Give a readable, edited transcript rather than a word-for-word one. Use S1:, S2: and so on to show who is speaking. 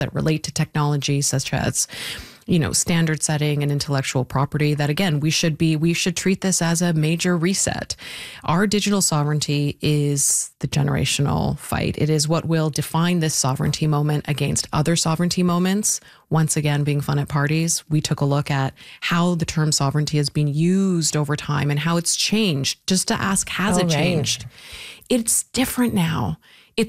S1: that relate to technology, such as, standard setting and intellectual property, that again, we should treat this as a major reset. Our digital sovereignty is the generational fight. It is what will define this sovereignty moment against other sovereignty moments. Once again, being fun at parties, we took a look at how the term sovereignty has been used over time and how it's changed. Just to ask, has it changed? It's different now.